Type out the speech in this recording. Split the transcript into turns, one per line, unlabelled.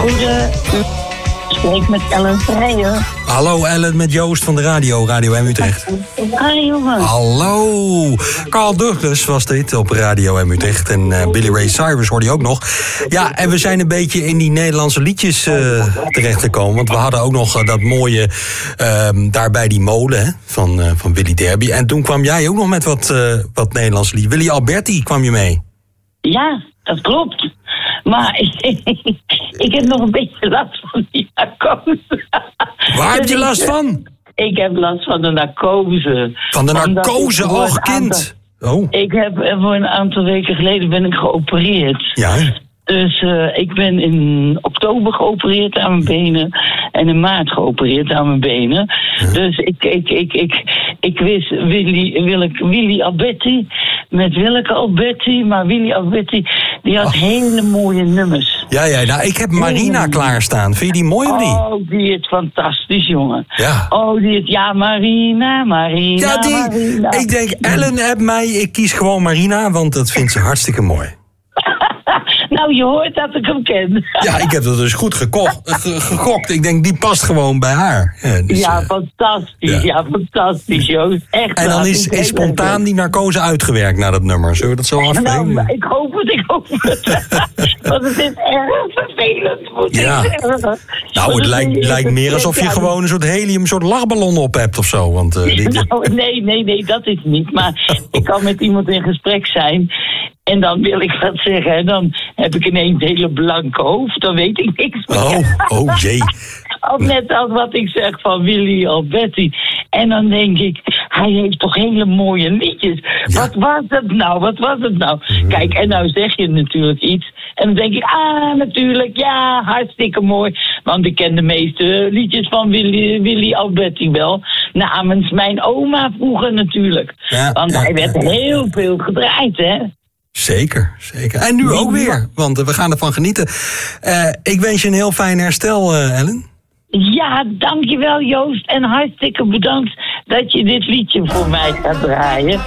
Ik spreek met Ellen Vrijer.
Hallo Ellen, met Joost van de Radio M Utrecht.
Hi jongen.
Hallo. Carl Douglas was dit op Radio M Utrecht. En Billy Ray Cyrus hoorde je ook nog. Ja, en we zijn een beetje in die Nederlandse liedjes terechtgekomen. Want we hadden ook nog dat mooie daar bij die molen hè, van Willy Derby. En toen kwam jij ook nog met wat Nederlandse liedjes. Willy Alberti kwam je mee.
Ja, dat klopt. Maar ik heb nog een beetje last van die narcose.
Waar heb je last van?
Ik heb last van de narcose.
Van de narcose, och kind.
Ik heb voor een aantal weken geleden ben ik geopereerd.
Ja.
Dus ik ben in oktober geopereerd aan mijn benen. En in maart geopereerd aan mijn benen. Ja. Dus ik wist Willy Alberti. Met Willeke Alberti. Maar Willy Alberti, die had hele mooie nummers.
Ja, nou, ik heb Marina klaarstaan. Vind je die mooi of niet?
Oh, die is fantastisch, jongen.
Ja.
Oh, Marina.
Ja, die.
Marina.
Ik denk, Ellen hebt mij. Ik kies gewoon Marina, want dat vindt ze hartstikke mooi.
Nou, je hoort dat ik hem ken.
Ja, ik heb dat dus goed gegokt. Ik denk, die past gewoon bij haar. Ja, dus,
fantastisch. Ja, fantastisch, Joost. Echt.
En dan is spontaan die narcose uitgewerkt naar dat nummer. Zullen we dat zo afspelen?
Nou, ik hoop het. Want het is erg vervelend.
Nou, het lijkt meer alsof je gewoon een soort helium, een soort lachballon op hebt of zo. Want,
nee, dat is niet. Maar ik kan met iemand in gesprek zijn. En dan wil ik wat zeggen. En dan heb ik ineens een hele blanke hoofd. Dan weet ik niks meer.
Oh jee.
Of net als wat ik zeg van Willy Alberti. En dan denk ik, hij heeft toch hele mooie liedjes. Ja. Wat was het nou? Kijk, en nou zeg je natuurlijk iets. En dan denk ik, natuurlijk, ja, hartstikke mooi. Want ik ken de meeste liedjes van Willy Alberti wel. Namens mijn oma vroeger natuurlijk. Ja, want hij werd heel veel gedraaid, hè.
Zeker. En nu ook weer, want we gaan ervan genieten. Ik wens je een heel fijn herstel, Ellen.
Ja, dankjewel Joost. En hartstikke bedankt dat je dit liedje voor mij gaat draaien.